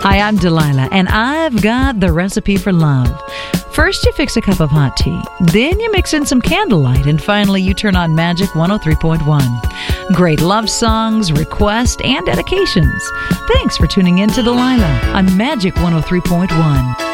Hi, I'm Delilah, and I've got the recipe for love. First, you fix a cup of hot tea. Then you mix in some candlelight. And finally, you turn on Magic 103.1. Great love songs, requests, and dedications. Thanks for tuning in to Delilah on Magic 103.1.